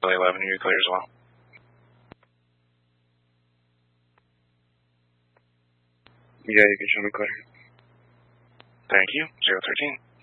Charlie 11, you're clear as well. Yeah, you can show me clear. Thank you. 013.